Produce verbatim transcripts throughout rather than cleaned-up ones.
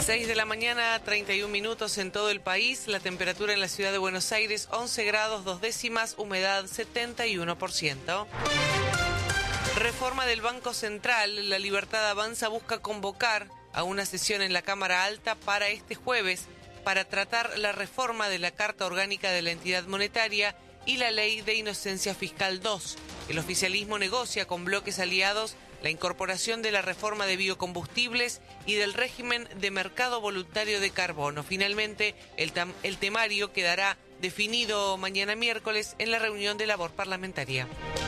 seis de la mañana, treinta y un minutos en todo el país. La temperatura en la ciudad de Buenos Aires, once grados, dos décimas, humedad setenta y uno por ciento. Reforma del Banco Central. La Libertad Avanza busca convocar a una sesión en la Cámara Alta para este jueves para tratar la reforma de la Carta Orgánica de la Entidad Monetaria y la Ley de Inocencia Fiscal dos. El oficialismo negocia con bloques aliados la incorporación de la reforma de biocombustibles y del régimen de mercado voluntario de carbono. Finalmente, el, tam- el temario quedará definido mañana miércoles en la reunión de labor parlamentaria.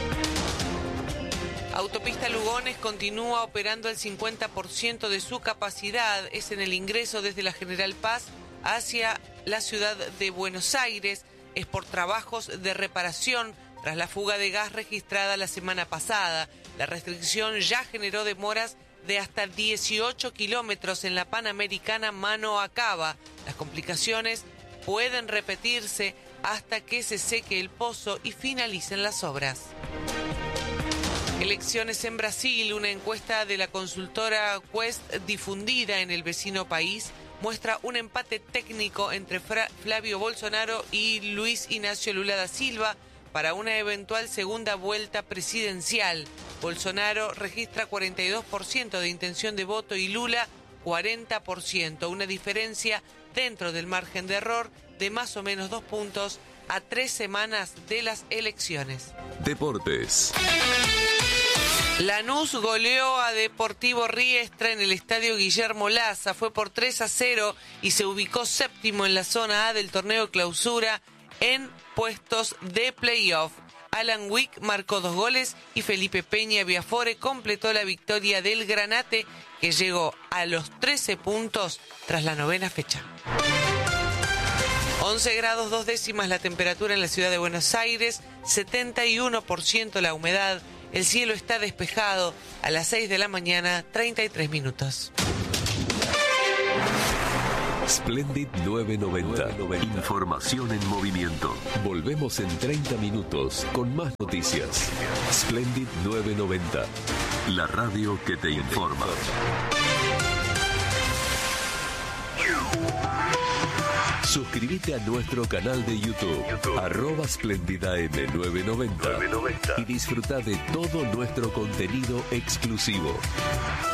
Autopista Lugones continúa operando al cincuenta por ciento de su capacidad. Es en el ingreso desde la General Paz hacia la ciudad de Buenos Aires. Es por trabajos de reparación tras la fuga de gas registrada la semana pasada. La restricción ya generó demoras de hasta dieciocho kilómetros en la Panamericana mano a Cava. Las complicaciones pueden repetirse hasta que se seque el pozo y finalicen las obras. Elecciones en Brasil. Una encuesta de la consultora Quest difundida en el vecino país muestra un empate técnico entre Fra- Flavio Bolsonaro y Luis Ignacio Lula da Silva para una eventual segunda vuelta presidencial. Bolsonaro registra cuarenta y dos por ciento de intención de voto y Lula cuarenta por ciento, una diferencia dentro del margen de error de más o menos dos puntos a tres semanas de las elecciones. Deportes. Lanús goleó a Deportivo Riestra en el estadio Guillermo Laza. Fue por tres a cero y se ubicó séptimo en la zona A del torneo Clausura en puestos de playoff. Alan Wick marcó dos goles y Felipe Peña Biafore completó la victoria del Granate, que llegó a los trece puntos tras la novena fecha. once grados dos décimas la temperatura en la ciudad de Buenos Aires, setenta y uno por ciento la humedad. El cielo está despejado. A las seis de la mañana, treinta y tres minutos. Splendid nueve noventa. Información en movimiento. Volvemos en treinta minutos con más noticias. Splendid nueve noventa. La radio que te informa. Suscríbete a nuestro canal de YouTube, YouTube. arroba Splendid A M nueve noventa, y disfruta de todo nuestro contenido exclusivo.